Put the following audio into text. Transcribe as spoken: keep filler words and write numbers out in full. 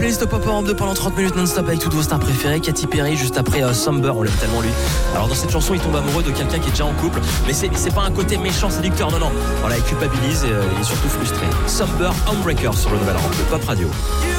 playlist Pop Europe deux pendant trente minutes non-stop avec toutes vos stars préférées. Katy Perry juste après euh, Somber, on l'aime tellement lui. Alors dans cette chanson il tombe amoureux de quelqu'un qui est déjà en couple, mais c'est, c'est pas un côté méchant séducteur, non non. Voilà, il culpabilise et euh, il est surtout frustré. Somber, Homebreaker sur le nouvel rock de Pop Radio.